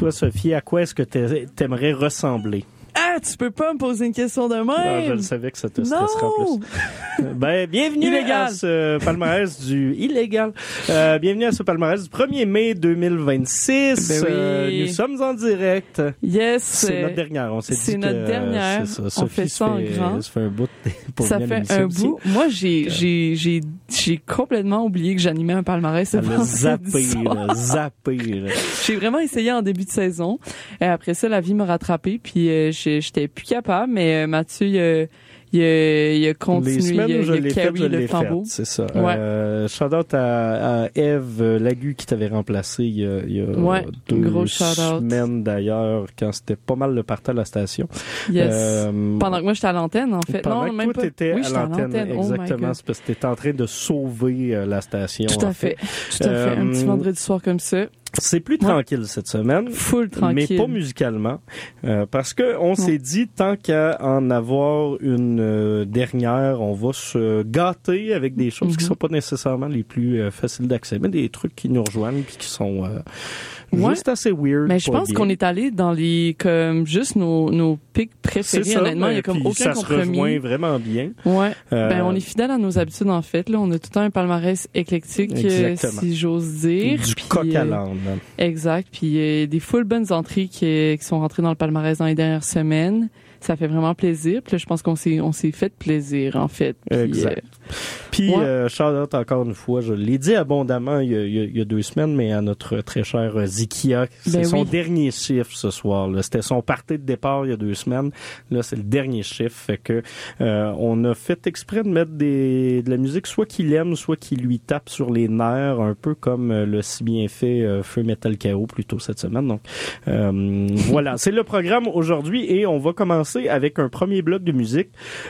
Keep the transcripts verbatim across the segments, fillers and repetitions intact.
Toi, Sophie, à quoi est-ce que t'aimerais ressembler? Ah, tu peux pas me poser une question de même. Non, je le savais que ça te stresserait en plus. Ben, bienvenue Illégal. à ce palmarès du illégal. Euh, bienvenue à ce palmarès du premier mai deux mille vingt-six. Ben oui. Euh, nous sommes en direct. Yes. C'est notre dernière. On s'est c'est dit notre que, dernière. C'est ça. On Sophie fait ça en fait, grand. Ça fait un bout pour Ça venir à fait un l'émission bout. aussi. Moi, j'ai, j'ai, j'ai, j'ai complètement oublié que j'animais un palmarès. Elle a zappé, soir. là, zappé, là. J'ai vraiment essayé en début de saison. Et après ça, la vie m'a rattrapé, puis euh, j'étais plus capable. Mais euh, Mathieu, il a, il a, il a continué, Les semaines il a, où je il a l'ai fait, carry je le l'ai fait, flambeau. c'est ça. Ouais. Euh, shout-out à, à Eve Lagu qui t'avait remplacé il y a, il y a Ouais, deux gros shout-out. semaines d'ailleurs, quand c'était pas mal le party à la station. Yes. Euh, Pendant que moi, j'étais à l'antenne, en fait. Pendant non, que même toi, pas. t'étais oui, à j'étais à l'antenne, l'antenne. Oh my exactement. God. C'est parce que t'étais en train de sauver euh, la station. Tout à en fait. fait. Tout à fait. Un Euh, petit vendredi soir comme ça. C'est plus tranquille cette semaine. Full tranquille. Mais pas musicalement. Euh, parce que on s'est dit, tant qu'à en avoir une euh, dernière, on va se gâter avec des choses Mm-hmm. qui sont pas nécessairement les plus euh, faciles d'accès, mais des trucs qui nous rejoignent puis qui sont euh, Ouais. juste assez weird. Mais je pas pense bien. qu'on est allé dans les, comme, juste nos, nos pics préférés, C'est ça, honnêtement. ben, Il y a comme puis aucun ça se rejoint compromis. vraiment bien. Ouais. Euh, Ben, on est fidèle à nos habitudes, en fait, là. On a tout le temps un palmarès éclectique, euh, Exactement. si j'ose dire. Du Puis, coq à euh, l'âne. Exact. Puis euh, des full bonnes entrées qui, qui sont rentrées dans le palmarès dans les dernières semaines. Ça fait vraiment plaisir. Puis là, je pense qu'on s'est on s'est fait plaisir, en fait. Puis, Exact. euh, Puis, ouais. euh, shout-out encore une fois, je l'ai dit abondamment il y, a, il, y a, il y a deux semaines, mais à notre très cher euh, Zikia, c'est Ben son oui. dernier chiffre ce soir. Là. C'était son party de départ il y a deux semaines. Là, c'est le dernier chiffre. Fait que euh, on a fait exprès de mettre des, de la musique soit qu'il aime, soit qui lui tape sur les nerfs, un peu comme euh, le si bien fait euh, Feu Metal Chaos plus tôt cette semaine. Donc, euh, voilà, c'est le programme aujourd'hui et on va commencer avec un premier bloc de musique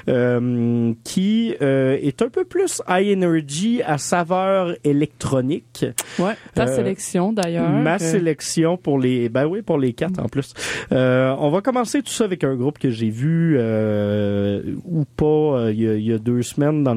euh, qui euh, est un peu plus high energy à saveur électronique. ouais. Ta Euh, sélection, d'ailleurs. Ma euh, sélection pour les, ben oui, pour les quatre en plus. Euh, on va commencer tout ça avec un groupe que j'ai vu euh, ou pas euh, il y a, il y a deux semaines dans